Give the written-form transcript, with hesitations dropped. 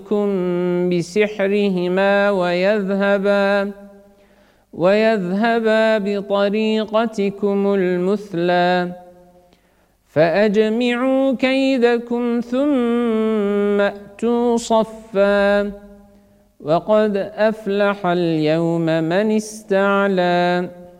بسحرهما ويذهبا بطريقتكم المثلى فأجمعوا كيدكم ثم أتوا صفا وقد أفلح اليوم من استعلى